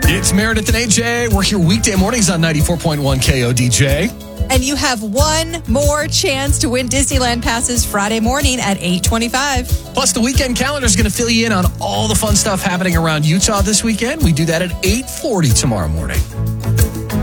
It's Meredith and AJ. We're here weekday mornings on 94.1 KODJ. And you have one more chance to win Disneyland passes Friday morning at 8:25. Plus, the weekend calendar is going to fill you in on all the fun stuff happening around Utah this weekend. We do that at 8:40 tomorrow morning.